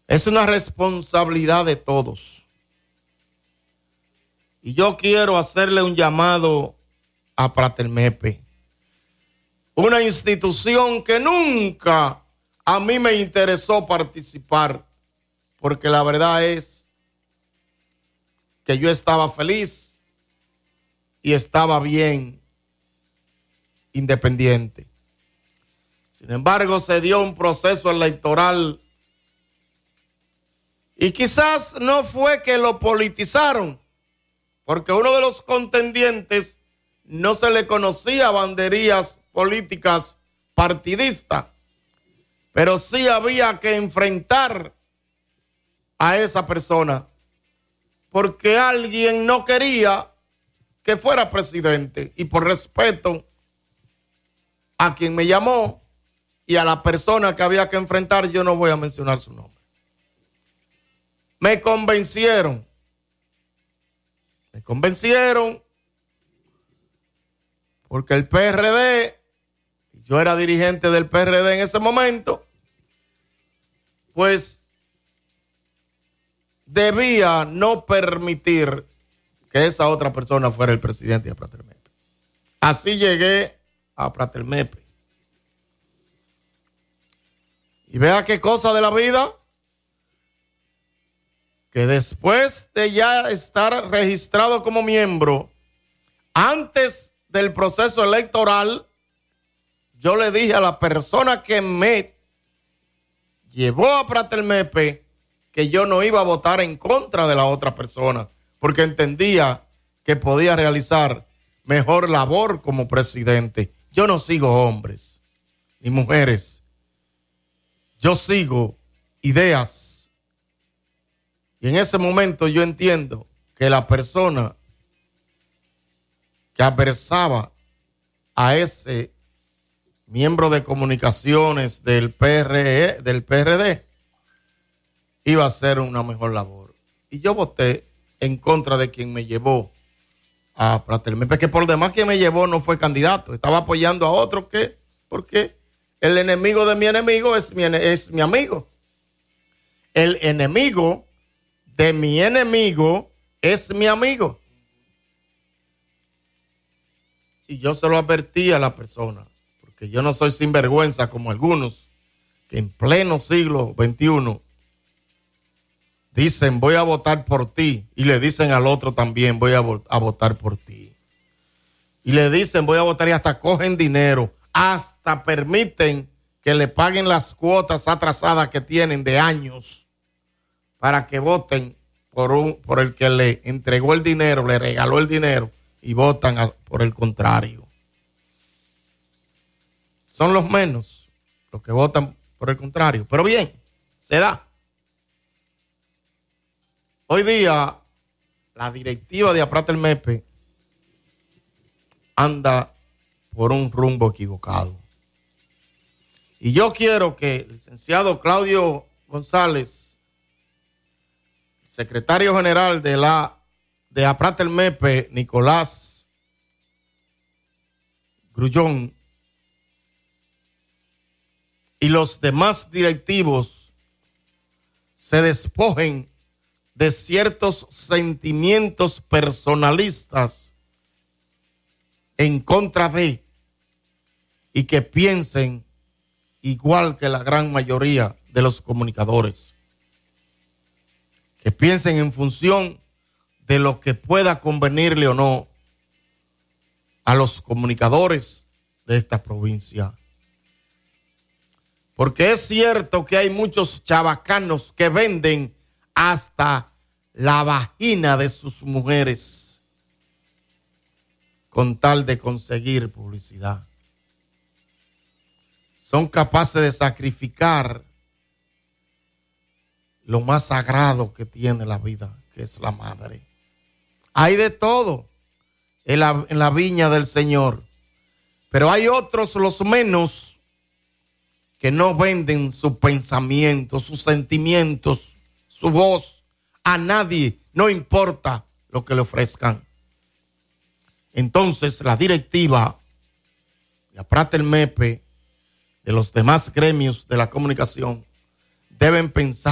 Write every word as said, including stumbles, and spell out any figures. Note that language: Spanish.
Es una responsabilidad de todos. Y yo quiero hacerle un llamado a Pratermepe, una institución que nunca a mí me interesó participar, porque la verdad es que yo estaba feliz y estaba bien independiente. Sin embargo, se dio un proceso electoral y quizás no fue que lo politizaron, porque uno de los contendientes no se le conocía banderías políticas partidistas, pero sí había que enfrentar a esa persona porque alguien no quería que fuera presidente, y por respeto a quien me llamó y a la persona que había que enfrentar, yo no voy a mencionar su nombre. Me convencieron, me convencieron porque el P R D, yo era dirigente del P R D en ese momento, pues debía no permitir que esa otra persona fuera el presidente de Pratermepe. Así llegué a Pratermepe. Y vea qué cosa de la vida, que después de ya estar registrado como miembro, antes del proceso electoral, yo le dije a la persona que me llevó a Pratermepe que yo no iba a votar en contra de la otra persona, porque entendía que podía realizar mejor labor como presidente. Yo no sigo hombres ni mujeres, yo sigo ideas. Y en ese momento yo entiendo que la persona que adversaba a ese miembro de comunicaciones del P R E, del P R D, iba a hacer una mejor labor. Y yo voté en contra de quien me llevó a Pratermepe, que por demás quien me llevó no fue candidato, estaba apoyando a otro que, porque el enemigo de mi enemigo es mi, es mi amigo. El enemigo de mi enemigo es mi amigo. Y yo se lo advertí a la persona, porque yo no soy sinvergüenza como algunos que en pleno siglo veintiuno dicen voy a votar por ti, y le dicen al otro también voy a, vo- a votar por ti, y le dicen voy a votar, y hasta cogen dinero, hasta permiten que le paguen las cuotas atrasadas que tienen de años para que voten por un por el que le entregó el dinero, le regaló el dinero, y votan a, por el contrario. Son los menos los que votan por el contrario, pero bien, se da. Hoy día, la directiva de Pratermepe anda por un rumbo equivocado. Y yo quiero que el licenciado Claudio González, secretario general de la de Pratermepe, Nicolás Grullón, y los demás directivos se despojen de ciertos sentimientos personalistas en contra de, y que piensen igual que la gran mayoría de los comunicadores, que piensen en función de lo que pueda convenirle o no a los comunicadores de esta provincia. Porque es cierto que hay muchos chabacanos que venden hasta la vagina de sus mujeres con tal de conseguir publicidad. Son capaces de sacrificar lo más sagrado que tiene la vida, que es la madre. Hay de todo en la, en la viña del Señor, pero hay otros, los menos, que no venden su pensamiento, sus sentimientos, su voz a nadie, no importa lo que le ofrezcan. Entonces la directiva de Pratermepe, de los demás gremios de la comunicación, deben pensar